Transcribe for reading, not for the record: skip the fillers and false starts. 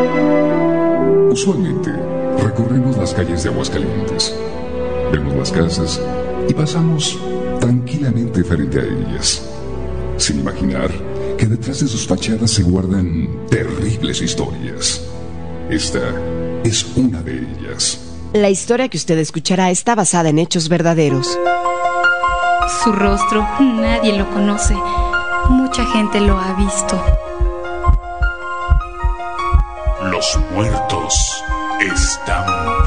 Usualmente recorremos las calles de Aguascalientes, vemos las casas y pasamos tranquilamente frente a ellas, sin imaginar que detrás de sus fachadas se guardan terribles historias. Esta es una de ellas. La historia que usted escuchará está basada en hechos verdaderos. Su rostro nadie lo conoce. Mucha gente lo ha visto. Los muertos están